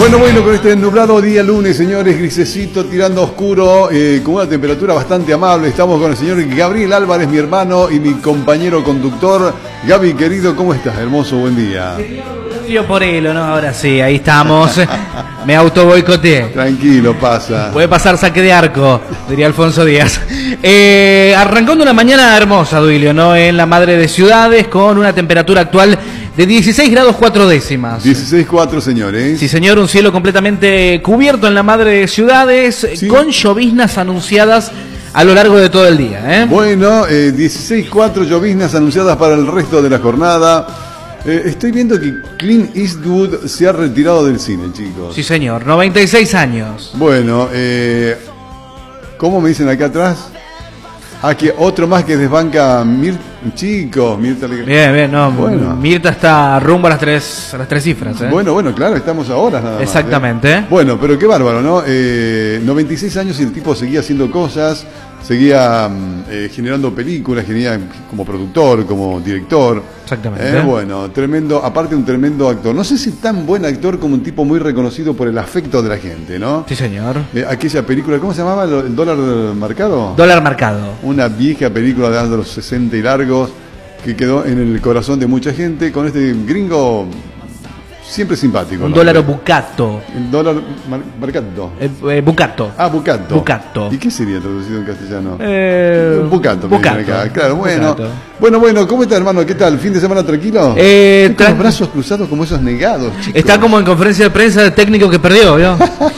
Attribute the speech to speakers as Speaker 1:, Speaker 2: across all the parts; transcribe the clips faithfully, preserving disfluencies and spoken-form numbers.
Speaker 1: Bueno, bueno, con este nublado día lunes, señores, grisecito, tirando oscuro, eh, con una temperatura bastante amable. Estamos con el señor Gabriel Álvarez, mi hermano y mi compañero conductor. Gaby, querido, ¿cómo estás? Hermoso, buen día.
Speaker 2: Yo por él, ¿no? Ahora sí, ahí estamos. Me auto boicoteé.
Speaker 1: Tranquilo, pasa.
Speaker 2: Puede pasar saque de arco, diría Alfonso Díaz. Eh, arrancando una mañana hermosa, Duilio, ¿no? En la madre de ciudades, con una temperatura actual de dieciséis grados cuatro décimas.
Speaker 1: dieciséis cuatro, señores.
Speaker 2: Sí, señor, un cielo completamente cubierto en la madre de ciudades, sí, con lloviznas anunciadas a lo largo de todo el día, ¿eh?
Speaker 1: Bueno, eh, dieciséis cuatro lloviznas anunciadas para el resto de la jornada. Eh, estoy viendo que Clint Eastwood se ha retirado del cine, chicos.
Speaker 2: Sí, señor, noventa y seis años.
Speaker 1: Bueno, eh, ¿cómo me dicen acá atrás? Ah, que otro más que desbanca Mir chicos, Mirta Le...
Speaker 2: Bien, bien, no,
Speaker 1: bueno.
Speaker 2: Mirta está rumbo a las tres, a las tres cifras, ¿eh?
Speaker 1: Bueno, bueno, claro, estamos ahora nada más.
Speaker 2: Exactamente.
Speaker 1: ¿eh? Bueno, pero qué bárbaro, ¿no? Eh, noventa y seis años y el tipo seguía haciendo cosas, seguía eh, generando películas, genería como productor, como director.
Speaker 2: Exactamente.
Speaker 1: Eh, bueno, tremendo, aparte un tremendo actor. No sé si tan buen actor como un tipo muy reconocido por el afecto de la gente, ¿no?
Speaker 2: Sí, señor.
Speaker 1: Eh, aquella película, ¿cómo se llamaba? ¿El dólar marcado?
Speaker 2: Dólar marcado.
Speaker 1: Una vieja película de los sesenta y largos que quedó en el corazón de mucha gente con este gringo siempre simpático.
Speaker 2: Un
Speaker 1: ¿no?
Speaker 2: dólar bucato.
Speaker 1: El dólar mar marcado.
Speaker 2: Eh, eh, bucato.
Speaker 1: Ah, bucato.
Speaker 2: Bucato.
Speaker 1: ¿Y qué sería traducido en castellano?
Speaker 2: Eh,
Speaker 1: bucato.
Speaker 2: Bucato.
Speaker 1: Acá. Claro, bueno.
Speaker 2: Bucato.
Speaker 1: Bueno, bueno, ¿cómo está, hermano? ¿Qué tal? ¿Fin de semana tranquilo?
Speaker 2: Eh,
Speaker 1: con los brazos cruzados como esos negados, chicos.
Speaker 2: Está como en conferencia de prensa del técnico que perdió, ¿vio?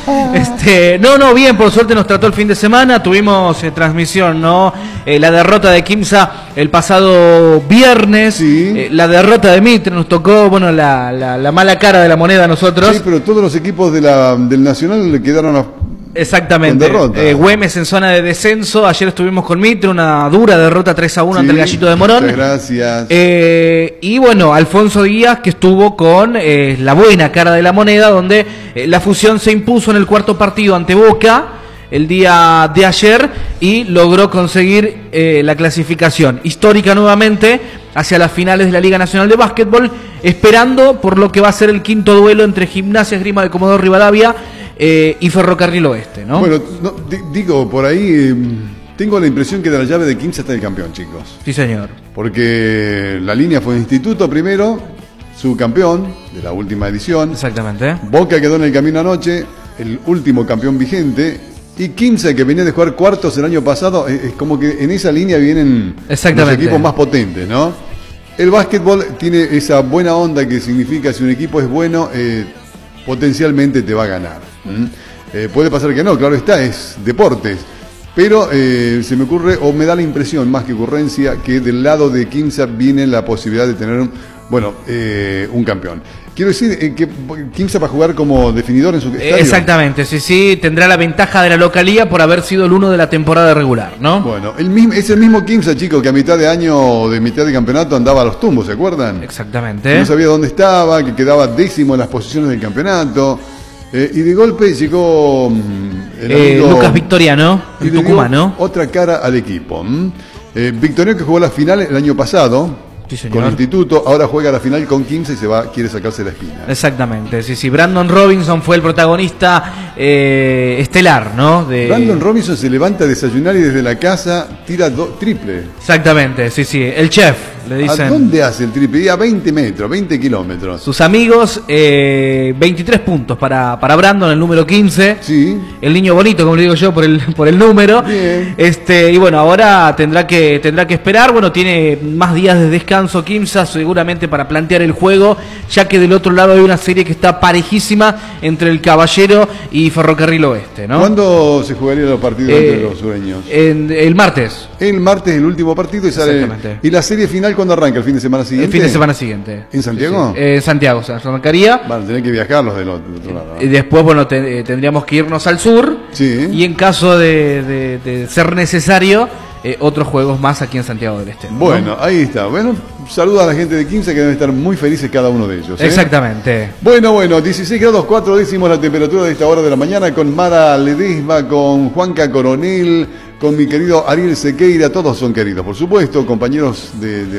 Speaker 2: este, no, no, bien, por suerte nos trató el fin de semana, tuvimos eh, transmisión, ¿no? Eh, la derrota de Quimsa el pasado viernes,
Speaker 1: sí.
Speaker 2: eh, la derrota de Mitre, nos tocó, bueno, la, la, la mala cara de la moneda a nosotros.
Speaker 1: Sí, pero todos los equipos de la, del Nacional le quedaron a...
Speaker 2: Exactamente. Eh, Güemes en zona de descenso. Ayer estuvimos con Mitre, una dura derrota tres a uno sí, ante el Gallito de Morón.
Speaker 1: Muchas gracias.
Speaker 2: Eh, y bueno, Alfonso Díaz, que estuvo con eh, la buena cara de la moneda, donde eh, la fusión se impuso en el cuarto partido ante Boca el día de ayer y logró conseguir eh, la clasificación histórica nuevamente hacia las finales de la Liga Nacional de Básquetbol, esperando por lo que va a ser el quinto duelo entre Gimnasia Esgrima de Comodoro Rivadavia Eh, y Ferrocarril Oeste, ¿no?
Speaker 1: Bueno, no, digo, por ahí eh, tengo la impresión que de la llave de Quimsa está el campeón, chicos.
Speaker 2: Sí, señor.
Speaker 1: Porque la línea fue Instituto primero, subcampeón de la última edición.
Speaker 2: Exactamente.
Speaker 1: Boca quedó en el camino anoche, el último campeón vigente. Y Quimsa, que venía de jugar cuartos el año pasado, es, es como que en esa línea vienen los equipos más potentes, ¿no? El básquetbol tiene esa buena onda que significa si un equipo es bueno, eh, potencialmente te va a ganar. ¿Mm? Eh, puede pasar que no, claro está, es deportes. Pero eh, se me ocurre, o me da la impresión, más que ocurrencia, que del lado de Quimsa viene la posibilidad de tener, bueno, eh, un campeón. Quiero decir eh, que Quimsa va a jugar como definidor en su estadio.
Speaker 2: Exactamente, sí, sí, tendrá la ventaja de la localía por haber sido el uno de la temporada regular, ¿no?
Speaker 1: Bueno, el mismo, es el mismo Quimsa, chicos, que a mitad de año o de mitad de campeonato andaba a los tumbos, ¿se acuerdan?
Speaker 2: Exactamente.
Speaker 1: Que no sabía dónde estaba, que quedaba décimo en las posiciones del campeonato. Eh, y de golpe llegó
Speaker 2: el eh, Lucas Victoriano, el tucumano.
Speaker 1: Otra cara al equipo. Eh, Victoriano, que jugó la final el año pasado. Sí, señor. Con Instituto, ahora juega la final con Quimsa y se va, quiere sacarse la espina.
Speaker 2: Exactamente, sí, sí. Brandon Robinson fue el protagonista eh, estelar, ¿no? De...
Speaker 1: Brandon Robinson se levanta a desayunar y desde la casa tira do, triple.
Speaker 2: Exactamente, sí, sí. El chef, le dicen.
Speaker 1: ¿A dónde hace el triple? Y a veinte metros, veinte kilómetros.
Speaker 2: Sus amigos, eh, veintitrés puntos para, para Brandon, el número quince.
Speaker 1: Sí.
Speaker 2: El niño bonito, como le digo yo, por el, por el número.
Speaker 1: Bien.
Speaker 2: Este, y bueno, ahora tendrá que, tendrá que esperar. Bueno, tiene más días de descanso Quimsa seguramente para plantear el juego, ya que del otro lado hay una serie que está parejísima entre el Caballero y Ferrocarril Oeste, ¿no?
Speaker 1: ¿Cuándo se jugarían los partidos
Speaker 2: eh,
Speaker 1: entre los sureños?
Speaker 2: En, el martes.
Speaker 1: El martes el último partido y sale. ¿Y la serie final cuándo arranca? ¿El fin de semana siguiente?
Speaker 2: El fin de semana siguiente.
Speaker 1: ¿En Santiago?
Speaker 2: Sí, sí. Eh, en Santiago, o sea, arrancaría.
Speaker 1: Van a tener que viajar los del otro, del otro lado.
Speaker 2: Y después, bueno, te, tendríamos que irnos al sur.
Speaker 1: Sí.
Speaker 2: Y en caso de, de, de ser necesario, eh, otros juegos más aquí en Santiago del Este, ¿no?
Speaker 1: Bueno, ahí está. Bueno, saluda a la gente de Quimsa que deben estar muy felices cada uno de ellos. ¿eh?
Speaker 2: Exactamente.
Speaker 1: Bueno, bueno, dieciséis grados cuatro décimos la temperatura de esta hora de la mañana con Mara Ledesma, con Juanca Coronel, con mi querido Ariel Sequeira. Todos son queridos, por supuesto, compañeros de... de